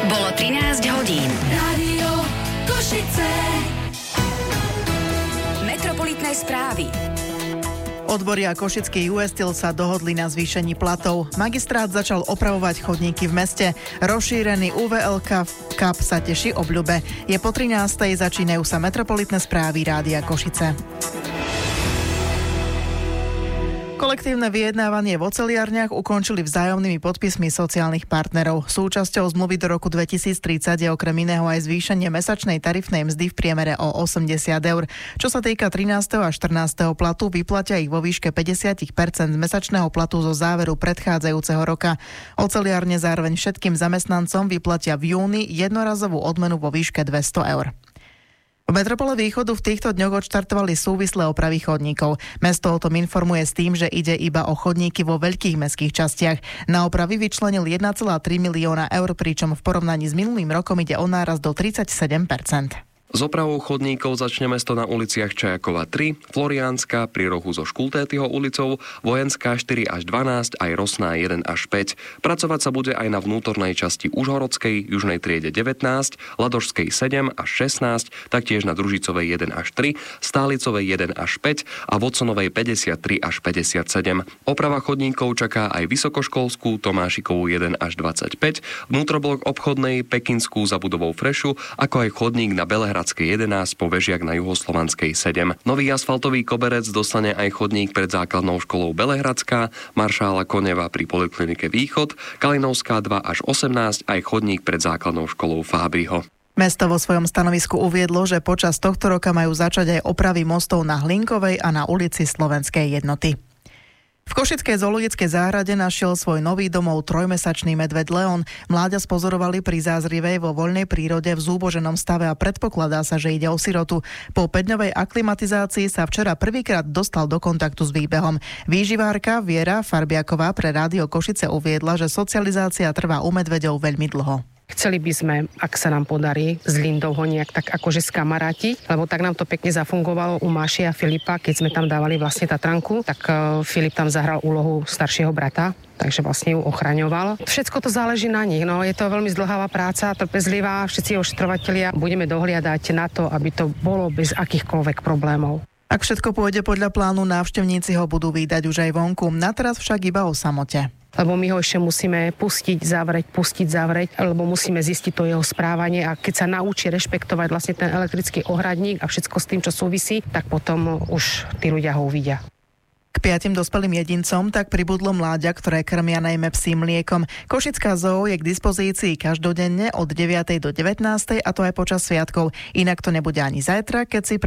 Bolo 13 hodín. Rádio Košice. Metropolitné správy. Odbory a košický US Steel sa dohodli na zvýšení platov. Magistrát začal opravovať chodníky v meste. Rozšírený UVL Cup sa teší obľube. Je po 13:00, začínajú sa metropolitné správy Rádia Košice. Kolektívne vyjednávanie v oceliarniach ukončili vzájomnými podpismi sociálnych partnerov. Súčasťou zmluvy do roku 2030 je okrem iného aj zvýšenie mesačnej tarifnej mzdy v priemere o 80 eur. Čo sa týka 13. a 14. platu, vyplatia ich vo výške 50% z mesačného platu zo záveru predchádzajúceho roka. Oceliarne zároveň všetkým zamestnancom vyplatia v júni jednorazovú odmenu vo výške 200 eur. V metropole Východu v týchto dňoch odštartovali súvislé opravy chodníkov. Mesto o tom informuje s tým, že ide iba o chodníky vo veľkých mestských častiach. Na opravy vyčlenil 1,3 milióna eur, pričom v porovnaní s minulým rokom ide o nárast do 37%. S opravou chodníkov začne mesto na uliciach Čajakova 3, Floriánska pri rohu so Škultétyho ulicou, Vojenská 4 až 12, aj Rosná 1 až 5. Pracovať sa bude aj na vnútornej časti Užhorodskej, Južnej triede 19, Ladošskej 7 až 16, taktiež na Družicovej 1 až 3, Stálicovej 1 až 5 a Vodsonovej 53 až 57. Oprava chodníkov čaká aj Vysokoškolskú, Tomášikovú 1 až 25, vnútroblok obchodnej, Pekinskú za budovou Frešu, ako aj chodník na Belehrad 11 po Vežiak na Juhoslovanskej 7. Nový asfaltový koberec dostane aj chodník pred základnou školou Belehradská, Maršála Koneva pri Poliklinike Východ, Kalinovská 2 až 18, aj chodník pred základnou školou Fábriho. Mesto vo svojom stanovisku uviedlo, že počas tohto roka majú začať aj opravy mostov na Hlinkovej a na ulici Slovenskej jednoty. V Košickej zoologickej záhrade našiel svoj nový domov trojmesačný medveď Leon. Mláďa spozorovali pri Zázrivej vo voľnej prírode v zúboženom stave a predpokladá sa, že ide o sirotu. Po 5-dňovej aklimatizácii sa včera prvýkrát dostal do kontaktu s výbehom. Výživárka Viera Farbiaková pre Rádio Košice uviedla, že socializácia trvá u medveďov veľmi dlho. Chceli by sme, ak sa nám podarí s Lindou ho nejak tak akože skamarátiť, lebo tak nám to pekne zafungovalo u Máši a Filipa, keď sme tam dávali vlastne Tatranku, tak Filip tam zahral úlohu staršieho brata, takže vlastne ju ochraňoval. Všetko to záleží na nich, no je to veľmi zdĺhavá práca, trpezlivá, všetci ošetrovatelia budeme dohliadať na to, aby to bolo bez akýchkoľvek problémov. Ak všetko pôjde podľa plánu, návštevníci ho budú vídať už aj vonku, na teraz však iba o samote. Lebo my ho ešte musíme pustiť, zavrieť, lebo musíme zistiť to jeho správanie a keď sa naučí rešpektovať vlastne ten elektrický ohradník a všetko s tým, čo súvisí, tak potom už tí ľudia ho uvidia. K 5 dospelým jedincom tak pribudlo mláďa, ktoré krmia najmä psím mliekom. Košická zoo je k dispozícii každodenne od 9. do 19. a to aj počas sviatkov. Inak to nebude ani zajtra, keď si